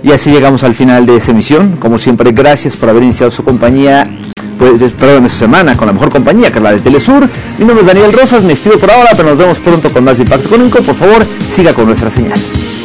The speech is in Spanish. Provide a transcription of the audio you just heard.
Y así llegamos al final de esta emisión. Como siempre, gracias por haber iniciado su compañía, su semana con la mejor compañía, que es la de Telesur. Mi nombre es Daniel Rosas, me despido por ahora, pero nos vemos pronto con más de Impacto Económico. Por favor, siga con nuestra señal.